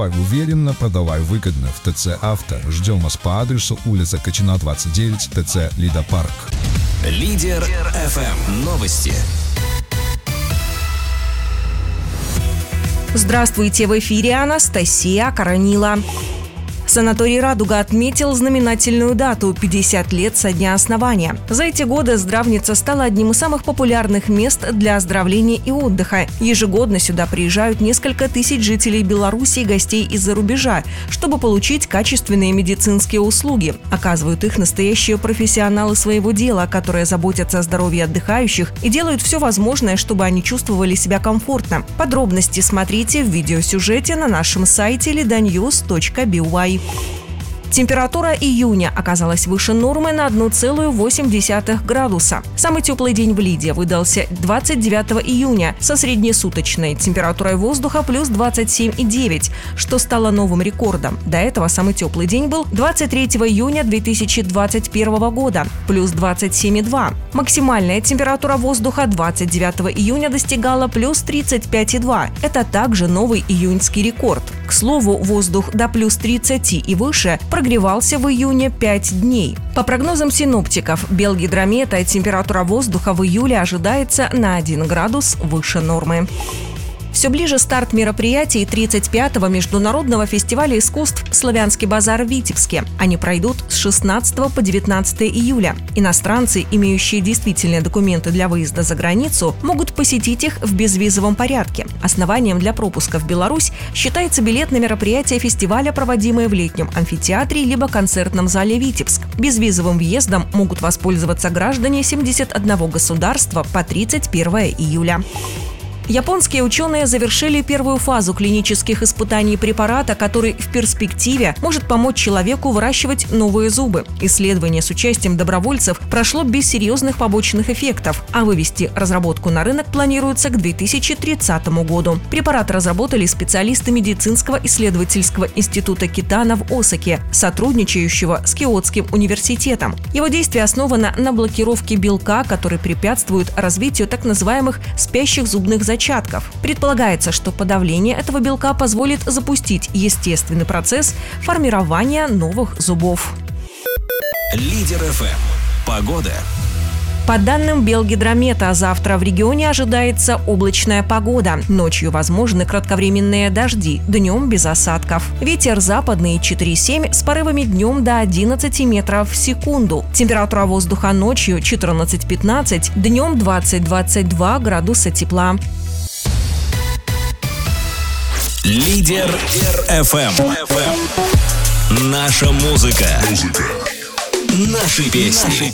Покупай уверенно, продавай выгодно в ТЦ «Авто». Ждем вас по адресу улица Кочина, 29, ТЦ «Лидопарк». Лидер FM. Новости. Здравствуйте, в эфире Анастасия Коронила. Санаторий «Радуга» отметил знаменательную дату – 50 лет со дня основания. За эти годы здравница стала одним из самых популярных мест для оздоровления и отдыха. Ежегодно сюда приезжают несколько тысяч жителей Беларуси и гостей из-за рубежа, чтобы получить качественные медицинские услуги. Оказывают их настоящие профессионалы своего дела, которые заботятся о здоровье отдыхающих и делают все возможное, чтобы они чувствовали себя комфортно. Подробности смотрите в видеосюжете на нашем сайте lidanews.by. Температура июня оказалась выше нормы на 1,8 градуса. Самый теплый день в Лиде выдался 29 июня со среднесуточной температурой воздуха плюс 27,9, что стало новым рекордом. До этого самый теплый день был 23 июня 2021 года плюс 27,2. Максимальная температура воздуха 29 июня достигала плюс 35,2. Это также новый июньский рекорд. К слову, воздух до плюс 30 и выше прогревался в июне 5 дней. По прогнозам синоптиков Белгидромета, температура воздуха в июле ожидается на 1 градус выше нормы. Все ближе старт мероприятий 35-го международного фестиваля искусств «Славянский базар» в Витебске. Они пройдут с 16 по 19 июля. Иностранцы, имеющие действительные документы для выезда за границу, могут посетить их в безвизовом порядке. Основанием для пропуска в Беларусь считается билет на мероприятие фестиваля, проводимое в летнем амфитеатре либо концертном зале «Витебск». Безвизовым въездом могут воспользоваться граждане 71 государства по 31 июля. Японские ученые завершили первую фазу клинических испытаний препарата, который в перспективе может помочь человеку выращивать новые зубы. Исследование с участием добровольцев прошло без серьезных побочных эффектов, а вывести разработку на рынок планируется к 2030 году. Препарат разработали специалисты медицинского исследовательского института Китана в Осаке, сотрудничающего с Киотским университетом. Его действие основано на блокировке белка, который препятствует развитию так называемых спящих зубных зачатков. Предполагается, что подавление этого белка позволит запустить естественный процесс формирования новых зубов. Лидер FM. Погода. По данным Белгидромета, завтра в регионе ожидается облачная погода. Ночью возможны кратковременные дожди, днем без осадков. Ветер западный 4,7 с порывами днем до 11 метров в секунду. Температура воздуха ночью 14-15, днем 20-22 градуса тепла. Лидер FM. Наша музыка. Наши песни.